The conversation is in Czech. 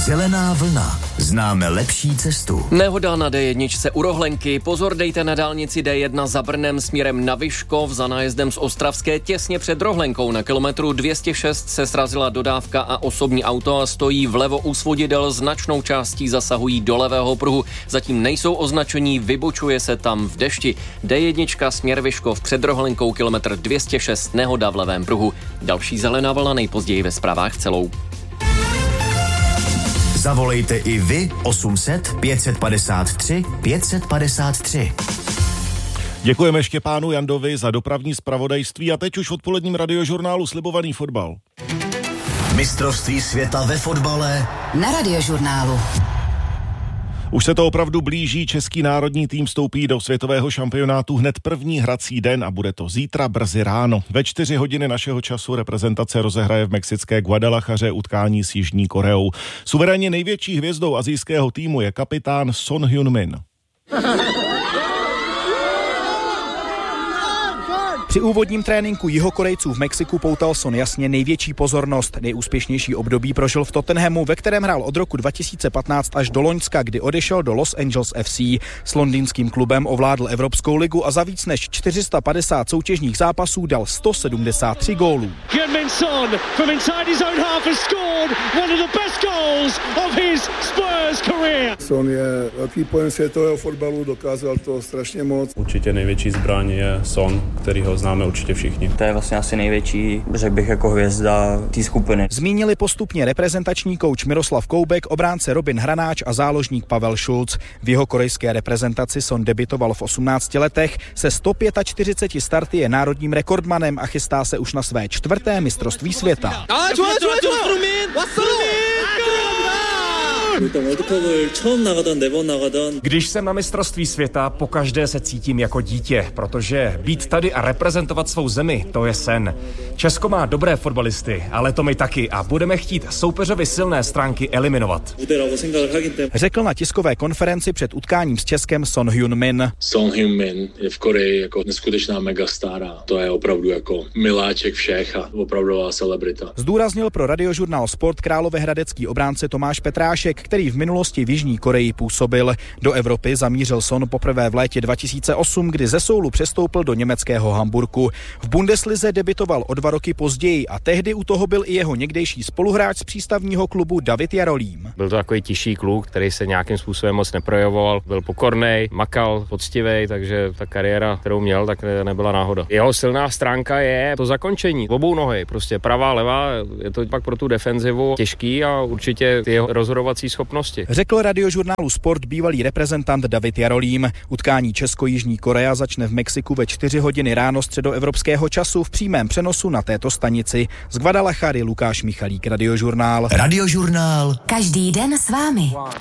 Zelená vlna. Známe lepší cestu. Nehoda na D1 u Rohlenky. Pozor, dejte na dálnici D1 za Brnem směrem na Vyškov za nájezdem z Ostravské těsně před Rohlenkou. Na kilometru 206 se srazila dodávka a osobní auto a stojí vlevo u svodidel. Značnou částí zasahují do levého pruhu. Zatím nejsou označení, vybočuje se tam v dešti. D1 směr Vyškov před Rohlenkou, kilometr 206, nehoda v levém pruhu. Další zelená vlna nejpozději ve zprávách celou. Zavolejte i vy 800 553 553. Děkujeme Štěpánu Jandovi za dopravní zpravodajství a teď už v odpoledním radiožurnálu slibovaný fotbal. Mistrovství světa ve fotbale na radiožurnálu. Už se to opravdu blíží, český národní tým vstoupí do světového šampionátu hned první hrací den a bude to zítra brzy ráno. Ve 4 hodiny našeho času reprezentace rozehraje v mexické Guadalajaře utkání s Jižní Koreou. Suverénně největší hvězdou asijského týmu je kapitán Son Heung-min. Při úvodním tréninku Jihokorejců v Mexiku poutal Son jasně největší pozornost. Nejúspěšnější období prožil v Tottenhamu, ve kterém hrál od roku 2015 až do loňska, kdy odešel do Los Angeles FC. S londýnským klubem ovládl Evropskou ligu a za víc než 450 soutěžních zápasů dal 173 gólů. Son je velký pojem světového fotbalu, dokázal to strašně moc. Určitě největší zbraň je Son, který ho známe určitě všichni. To je vlastně asi největší, řekl bych, jako hvězda té skupiny. Zmínili postupně reprezentační kouč Miroslav Koubek, obránce Robin Hranáč a záložník Pavel Šulc. V jihokorejské reprezentaci Son debitoval v 18 letech, se 145 starty je národním rekordmanem a chystá se už na své 4. mistrovství světa. Když jsem na mistrovství světa, pokaždé se cítím jako dítě, protože být tady a reprezentovat svou zemi, to je sen. Česko má dobré fotbalisty, ale to my taky a budeme chtít soupeřovi silné stránky eliminovat. Řekl na tiskové konferenci před utkáním s Českem Son Heung-min. Son Heung-min je v Koreji jako neskutečná megastar a to je opravdu jako miláček všech a opravdová celebrita. Zdůraznil pro radiožurnál Sport královéhradecký obránce Tomáš Petrášek, který v minulosti v Jižní Koreji působil. Do Evropy zamířil Son poprvé v létě 2008, kdy ze Soulu přestoupil do německého Hamburku. V Bundeslize debitoval o 2 roky později a tehdy u toho byl i jeho někdejší spoluhráč z přístavního klubu David Jarolím. Byl to takový tichý kluk, který se nějakým způsobem moc neprojevoval, byl pokornej, makal, poctivej, takže ta kariéra, kterou měl, tak nebyla náhoda. Jeho silná stránka je to zakončení obou nohy, prostě pravá, levá, je to pak pro tu defenzivu těžký a určitě ty jeho rozhodovací schopnosti. Řekl radiožurnálu Sport bývalý reprezentant David Jarolím. Utkání Česko-Jižní Korea začne v Mexiku ve 4 hodiny ráno středoevropského času v přímém přenosu na této stanici. Z Guadalajary Lukáš Michalík, radiožurnál. Radiožurnál. Každý den s vámi.